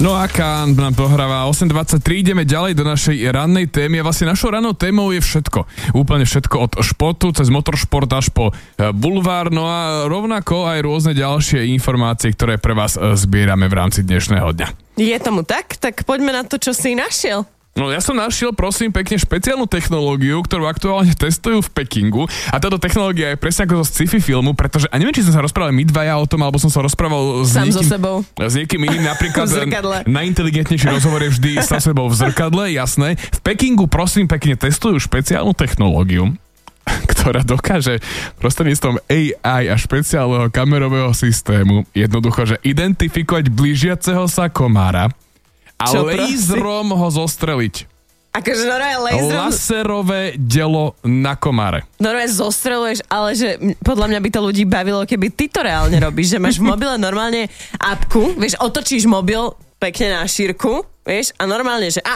No a Kán nám pohráva 8.23, ideme ďalej do našej rannej témy a vlastne našou rannou témou je všetko. Úplne všetko od športu cez motoršport až po bulvár, no a rovnako aj rôzne ďalšie informácie, ktoré pre vás zbierame v rámci dnešného dňa. Je tomu tak? Tak poďme na to, čo si našiel. No ja som našiel, prosím, pekne špeciálnu technológiu, ktorú aktuálne testujú v Pekingu a táto technológia je presne ako zo sci-fi filmu, pretože, a neviem, či som sa rozprával my dvaja o tom, alebo som sa rozprával sám so sebou. S niekým iným, napríklad najinteligentnejší rozhovor je vždy sa sebou v zrkadle, jasné. V Pekingu, prosím, pekne testujú špeciálnu technológiu, ktorá dokáže prostredníctvom AI a špeciálneho kamerového systému jednoducho, že identifikovať blížiaceho sa komára a laserom ho zostreliť. Akože normálne laserom... Laserové dielo na komáre. Normálne zostreluješ, ale že podľa mňa by to ľudí bavilo, keby ty to reálne robíš, že máš v mobile normálne apku, vieš, otočíš mobil pekne na šírku, vieš, a normálne, že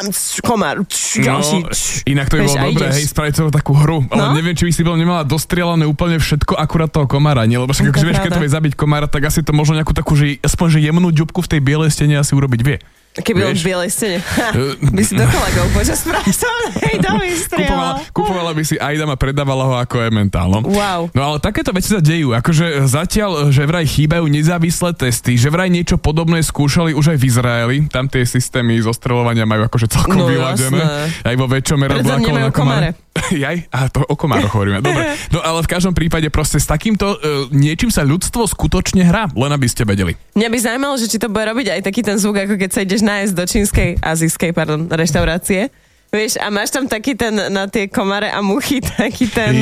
komár, ďalší. Inak to by bolo dobré, hej, spraviť celú takú hru, ale neviem, či by si nemala dostrielané úplne všetko, akurát toho komára, nie? Lebo však, vieš, keď to vie zabiť komára, tak asi to možno nejakú takú, že aspoň, že jemnú ďubku v tej bielej stene asi urobiť vie. Keby on v bielej stene. By si do kolegov počas pracovnej doby strieľala. Kupovala by si Aidam a predávala ho ako Emmental. Wow. No ale takéto veci sa dejú. Akože zatiaľ, že vraj chýbajú nezávislé testy, že vraj niečo podobné skúšali už aj v Izraeli. Tam tie systémy zostreľovania majú akože celkom vyladené. Aj vo väčšom meradle ako na komáre. Jaj? A to o komároch hovoríme. Dobre. No ale v každom prípade proste s takýmto niečím sa ľudstvo skutočne hrá. Len aby ste vedeli. Mňa by zaujímalo, že či to bude robiť aj taký ten zvuk, ako keď sa ideš nájsť do azijskej reštaurácie. Vieš, a máš tam taký ten na tie komáre a muchy, taký ten...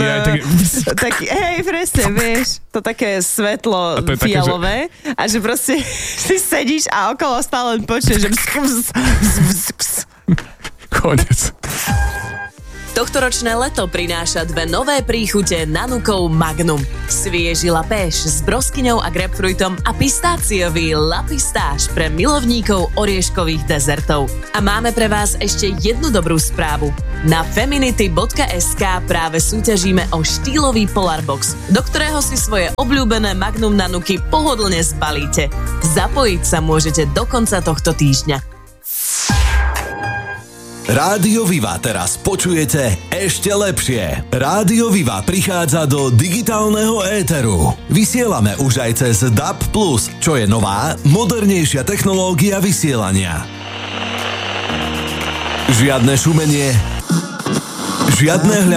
taký, hej, presne, vieš, to také svetlo fialové a že proste si sedíš a okolo stále počuješ, že Konec. Tohtoročné leto prináša dve nové príchute nanukov Magnum. Svieži lapéš s broskyňou a grapefruitom a pistáciový lapistáž pre milovníkov orieškových dezertov. A máme pre vás ešte jednu dobrú správu. Na feminity.sk práve súťažíme o štýlový Polarbox, do ktorého si svoje obľúbené Magnum nanuky pohodlne zbalíte. Zapojiť sa môžete do konca tohto týždňa. Rádio Viva teraz počujete ešte lepšie. Rádio Viva prichádza do digitálneho éteru. Vysielame už aj cez DAB+, čo je nová, modernejšia technológia vysielania. Žiadne šumenie, žiadne